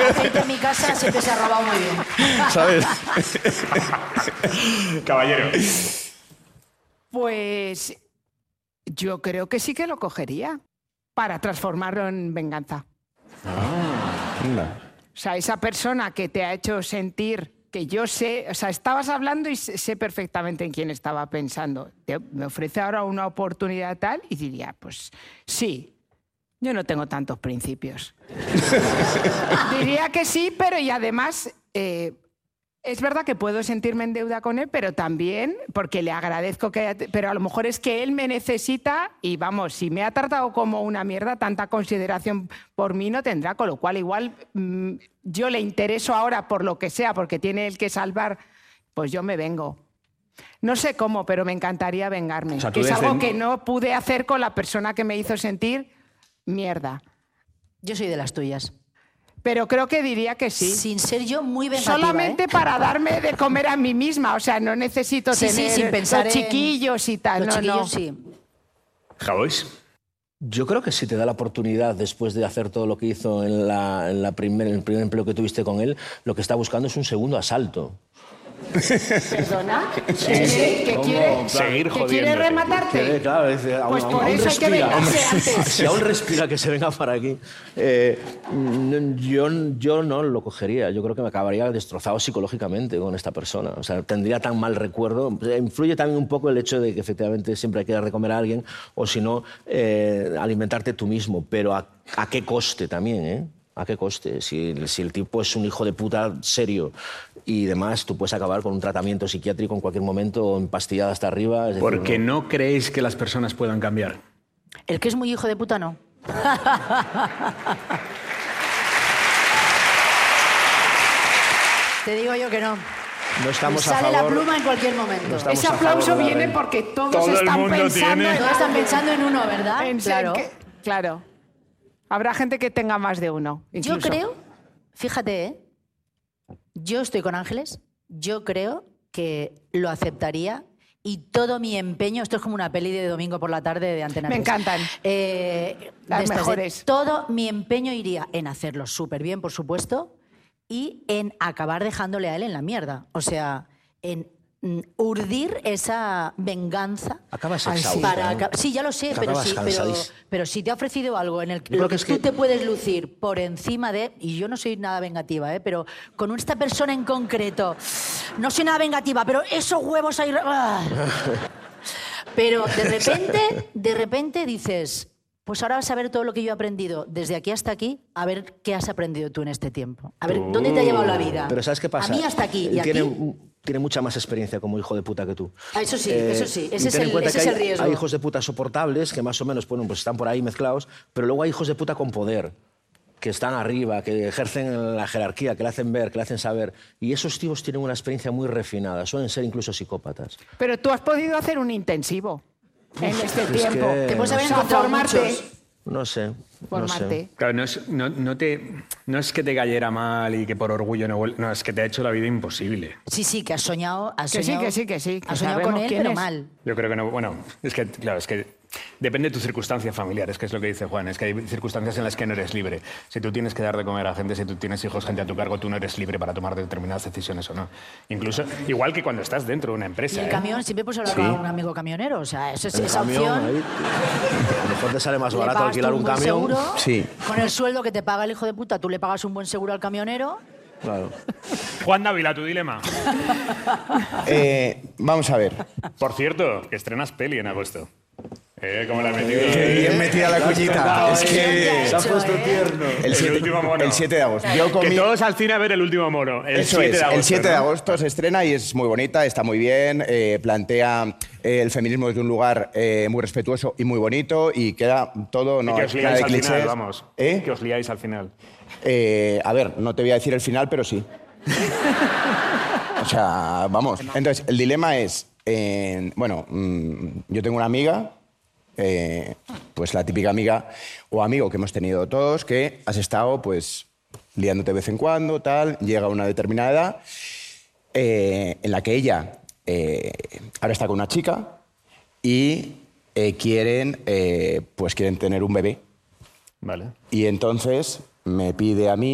aceite en mi casa siempre se ha robado muy bien. ¿Sabes? Caballero. Pues yo creo que sí que lo cogería para transformarlo en venganza. Anda. O sea, esa persona que te ha hecho sentir que yo sé, o sea, estabas hablando y sé perfectamente en quién estaba pensando. Me ofrece ahora una oportunidad tal y diría, pues sí, yo no tengo tantos principios. Diría que sí, pero y además es verdad que puedo sentirme en deuda con él, pero también porque le agradezco que haya... Pero a lo mejor es que él me necesita y vamos, si me ha tratado como una mierda, tanta consideración por mí no tendrá, con lo cual igual yo le intereso ahora por lo que sea, porque tiene él que salvar, pues yo me vengo. No sé cómo, pero me encantaría vengarme. O sea, que es algo que no pude hacer con la persona que me hizo sentir mierda. Yo soy de las tuyas. Pero creo que diría que sí. Sin ser yo muy vengativa, solamente para darme de comer a mí misma. O sea, no necesito tener sin pensar los chiquillos y tal. Los no, chiquillos, no. sí. Javois. Yo creo que si te da la oportunidad, después de hacer todo lo que hizo en el primer empleo que tuviste con él, lo que está buscando es un segundo asalto. ¿Perdona? Sí. ¿Que quiere Seguir que quiere jodiéndote. rematarte? Claro, Pues por eso hay que vengarse antes. Si aún respira, que se venga para aquí. Yo no lo cogería. Yo creo que me acabaría destrozado psicológicamente con esta persona. O sea, tendría tan mal recuerdo. Influye también un poco el hecho de que efectivamente siempre hay que dar de comer a alguien, o si no, alimentarte tú mismo. Pero ¿a qué coste también, eh? ¿A qué coste? Si el tipo es un hijo de puta serio y demás, tú puedes acabar con un tratamiento psiquiátrico en cualquier momento o empastillada hasta arriba. Es decir, Porque no creéis que las personas puedan cambiar. El que es muy hijo de puta, no. Te digo yo que no. No estamos Me a sale favor. la pluma en cualquier momento. estamos Ese a favor aplauso de la viene renta. porque todos Todo el están mundo pensando tiene. Todos están pensando en uno, ¿verdad? Claro. Claro. Claro. Habrá gente que tenga más de uno. Yo incluso. creo, fíjate, ¿eh? Yo estoy con Ángeles, yo creo que lo aceptaría y todo mi empeño, esto es como una peli de domingo por la tarde de Antena Me 3. encantan. Las Las mejores. Todo mi empeño iría en hacerlo súper bien, por supuesto, y en acabar dejándole a él en la mierda. O sea, en urdir esa venganza. Acabas Ay, sí. exhausta. Sí, ya lo sé, pero Acabas cansadísimo. pero si te ha ofrecido algo en el Yo creo lo que que es tú que- te puedes lucir por encima de... Y yo no soy nada vengativa, pero con esta persona en concreto, no soy nada vengativa, pero esos huevos ahí... Pero de repente dices... Pues ahora vas a ver todo lo que yo he aprendido desde aquí hasta aquí, a ver qué has aprendido tú en este tiempo. A ver, ¿dónde te ha llevado la vida? Pero ¿sabes qué pasa? A mí hasta aquí. Él ¿Y a ti? tiene mucha más experiencia como hijo de puta que tú. Eso sí. Y Ese ten es en el, cuenta ese que es el riesgo. hay hijos de puta soportables que más o menos bueno, pues están por ahí mezclados, pero luego hay hijos de puta con poder, que están arriba, que ejercen la jerarquía, que le hacen ver, que le hacen saber. Y esos tíos tienen una experiencia muy refinada, suelen ser incluso psicópatas. Pero tú has podido hacer un intensivo en este es tiempo. que- Te puedes haber O sea, encontrado formarte. muchos. No sé. Formarte. Claro, no es que te cayera mal y que por orgullo no, es que te ha hecho la vida imposible. Sí, que has soñado... Que sí, que sí. Que Has soñado con sabemos él, quién pero es. mal. Yo creo que no. Bueno, es que, claro, es que depende de tus circunstancias familiares, que es lo que dice Juan. Es que hay circunstancias en las que no eres libre. Si tú tienes que dar de comer a gente, si tú tienes hijos, gente a tu cargo, tú no eres libre para tomar determinadas decisiones o no. Incluso, igual que cuando estás dentro de una Y empresa. el camión, siempre puedes hablar Sí. con un amigo camionero. O sea, eso es, El esa camión, opción... ahí, a lo mejor te sale más le barato pagas alquilar tú un buen camión. seguro, Sí, con el sueldo que te paga el hijo de puta, tú le pagas un buen seguro al camionero. claro. Juan Dávila, tu dilema. Vamos a ver. Por cierto, que estrenas peli en agosto. ¿Cómo la has metido? Bien metida la cuñita. Es que Se ha puesto tierno. El último mono. el 7 de agosto. Yo con Que mi- todos al cine a ver el último mono. El Eso 7 es, de agosto. el 7 de ¿no? agosto se estrena y es muy bonita, está muy bien, plantea el feminismo desde un lugar muy respetuoso y muy bonito y queda todo, Y no que hay os nada liáis de al clichés. final, vamos. ¿Eh? Que os liáis al final. A ver, no te voy a decir el final, pero sí. O sea, vamos. Entonces, el dilema es, yo tengo una amiga, pues la típica amiga o amigo que hemos tenido todos, que has estado, pues, liándote de vez en cuando, tal, llega a una determinada edad, en la que ella ahora está con una chica y quieren tener un bebé. Vale. Y entonces me pide a mí